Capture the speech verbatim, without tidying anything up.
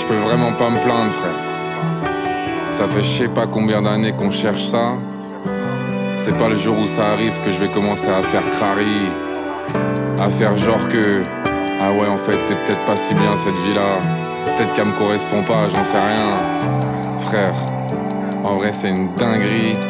Je peux vraiment pas me plaindre, frère. Ça fait je sais pas combien d'années qu'on cherche ça. C'est pas le jour où ça arrive que je vais commencer à faire crari, à faire genre que ah ouais, en fait c'est peut-être pas si bien cette vie-là. Peut-être qu'elle me correspond pas, j'en sais rien. Frère, en vrai c'est une dinguerie.